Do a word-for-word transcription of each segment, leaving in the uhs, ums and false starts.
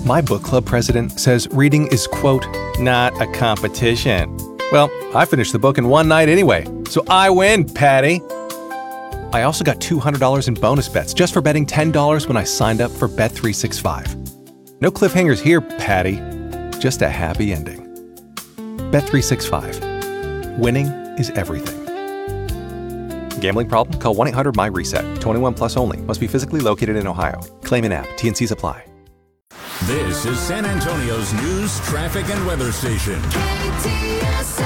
My book club president says reading is, quote, not a competition. Well, I finished the book in one night anyway, so I win, Patty. I also got two hundred dollars in bonus bets just for betting ten dollars when I signed up for Bet three sixty-five. No cliffhangers here, Patty. Just a happy ending. Bet three sixty-five. Winning is everything. Gambling problem? Call one eight hundred M Y reset. twenty-one plus only. Must be physically located in Ohio. Claim in app. T N Cs apply. This is San Antonio's news, traffic, and weather station. K T S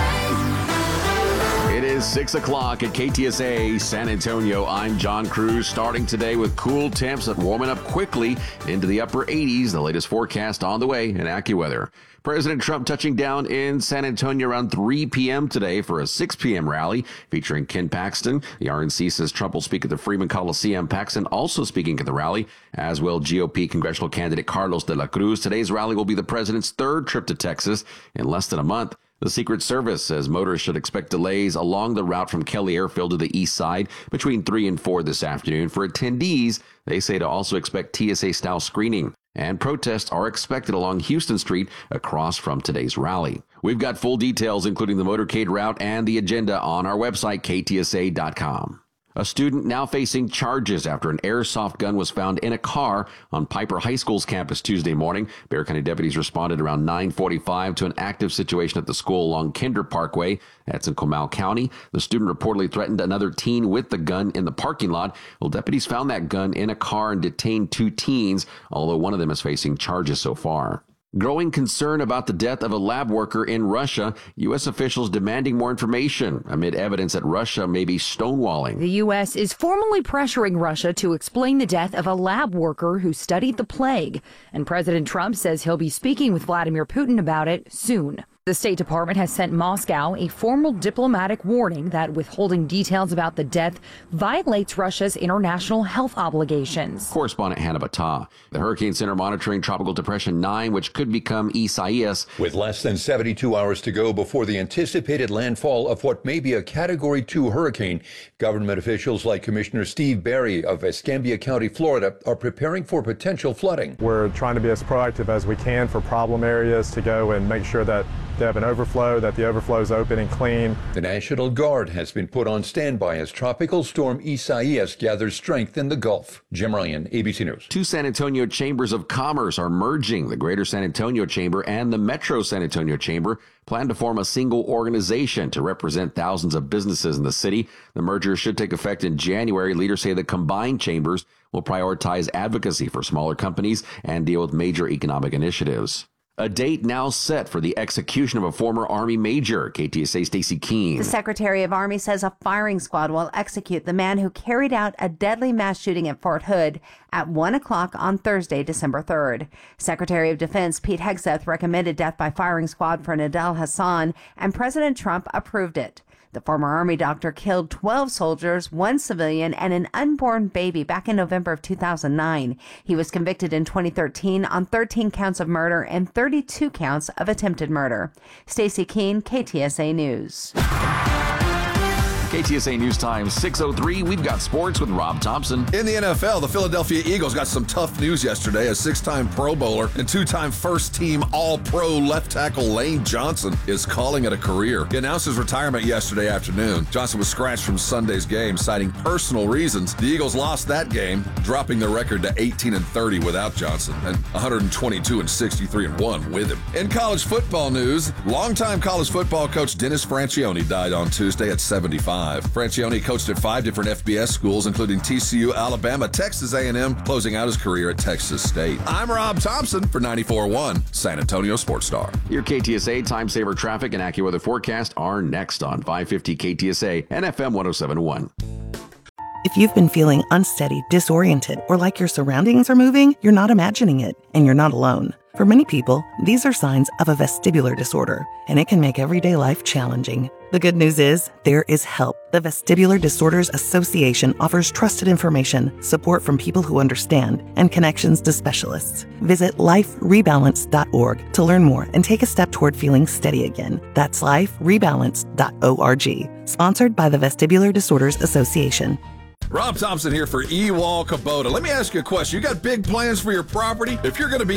A. It is six o'clock at K T S A San Antonio. I'm John Cruz, starting today with cool temps that warming up quickly into the upper eighties. The latest forecast on the way in AccuWeather. President Trump touching down in San Antonio around three p.m. today for a six p.m. rally featuring Ken Paxton. The R N C says Trump will speak at the Freeman Coliseum. Paxton also speaking at the rally, as will G O P congressional candidate Carlos de la Cruz. Today's rally will be the president's third trip to Texas in less than a month. The Secret Service says motorists should expect delays along the route from Kelly Airfield to the east side between three and four this afternoon. For attendees, they say to also expect T S A-style screening. And protests are expected along Houston Street across from today's rally. We've got full details, including the motorcade route and the agenda, on our website, K T S A dot com. A student now facing charges after an airsoft gun was found in a car on Piper High School's campus Tuesday morning. Bexar County deputies responded around nine forty-five to an active situation at the school along Kinder Parkway. That's in Comal County. The student reportedly threatened another teen with the gun in the parking lot. Well, deputies found that gun in a car and detained two teens, although one of them is facing charges so far. Growing concern about the death of a lab worker in Russia. U S officials demanding more information amid evidence that Russia may be stonewalling. The U S is formally pressuring Russia to explain the death of a lab worker who studied the plague. And President Trump says he'll be speaking with Vladimir Putin about it soon. The State Department has sent Moscow a formal diplomatic warning that withholding details about the death violates Russia's international health obligations. Correspondent Hannah Battah. The Hurricane Center monitoring Tropical Depression nine, which could become Isaias. With less than seventy-two hours to go before the anticipated landfall of what may be a Category two hurricane, government officials like Commissioner Steve Barry of Escambia County, Florida, are preparing for potential flooding. We're trying to be as proactive as we can for problem areas to go and make sure that they have an overflow, that the overflow is open and clean. The National Guard has been put on standby as Tropical Storm Isaias gathers strength in the Gulf. Jim Ryan, A B C News. Two San Antonio chambers of commerce are merging. The Greater San Antonio Chamber and the Metro San Antonio Chamber plan to form a single organization to represent thousands of businesses in the city. The merger should take effect in January. Leaders say the combined chambers will prioritize advocacy for smaller companies and deal with major economic initiatives. A date now set for the execution of a former Army major. K T S A's Stacey Keene. The Secretary of Army says a firing squad will execute the man who carried out a deadly mass shooting at Fort Hood at one o'clock on Thursday, December third. Secretary of Defense Pete Hegseth recommended death by firing squad for Nidal Hasan, and President Trump approved it. The former Army doctor killed twelve soldiers, one civilian, and an unborn baby back in November of two thousand nine. He was convicted in twenty thirteen on thirteen counts of murder and thirty-two counts of attempted murder. Stacey Keene, K T S A News. K T S A News Time six oh three. We've got sports with Rob Thompson. In the N F L, the Philadelphia Eagles got some tough news yesterday. A six-time Pro Bowler and two-time first-team All-Pro left tackle Lane Johnson is calling it a career. He announced his retirement yesterday afternoon. Johnson was scratched from Sunday's game, citing personal reasons. The Eagles lost that game, dropping their record to eighteen and thirty without Johnson and one twenty-two and sixty-three and one with him. In college football news, longtime college football coach Dennis Franchione died on Tuesday at seventy-five. Franchione coached at five different F B S schools, including T C U, Alabama, Texas A and M, closing out his career at Texas State. I'm Rob Thompson for ninety-four point one San Antonio Sports Star. Your K T S A Time Saver Traffic and AccuWeather forecast are next on five fifty K T S A and F M one oh seven point one. If you've been feeling unsteady, disoriented, or like your surroundings are moving, you're not imagining it, and you're not alone. For many people, these are signs of a vestibular disorder, and it can make everyday life challenging. The good news is, there is help. The Vestibular Disorders Association offers trusted information, support from people who understand, and connections to specialists. Visit life rebalance dot org to learn more and take a step toward feeling steady again. That's life rebalance dot org. Sponsored by the Vestibular Disorders Association. Rob Thompson here for Ewald Kubota. Let me ask you a question. You got big plans for your property? If you're going to be